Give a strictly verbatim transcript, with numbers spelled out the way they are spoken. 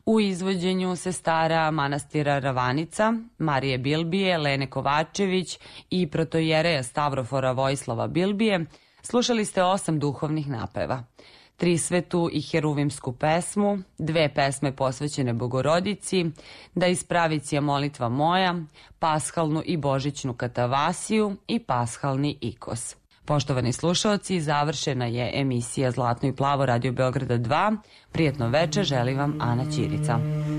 u izvođenju sestara manastira Ravanica, Marije Bilbije, Lene Kovačević i protojereja Stavrofora Vojislava Bilbije, slušali ste osam duhovnih napeva. Trisvetu i heruvimsku pesmu, dve pesme posvećene Bogorodici, Da ispravicija molitva moja, pashalnu i božićnu katavasiju i pashalni ikos. Poštovani slušaoci, završena je emisija Zlatno i plavo Radio Beograda dva. Prijetno veče želi vam Ana Ćirica.